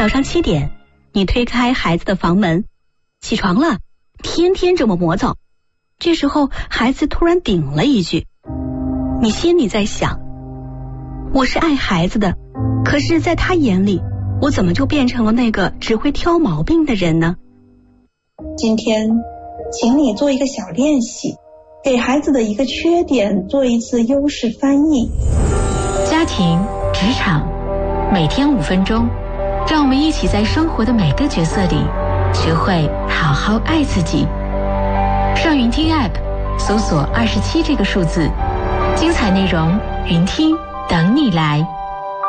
早上7点，你推开孩子的房门，起床了，天天这么磨蹭。这时候孩子突然顶了一句，你心里在想，我是爱孩子的，可是在他眼里，我怎么就变成了那个只会挑毛病的人呢？ 今天请你做一个小练习，给孩子的一个缺点做一次优势翻译。 家庭、职场，每天5分钟，让我们一起在生活的每个角色里学会好好爱自己。上云听 App 搜索27这个数字，精彩内容云听等你来。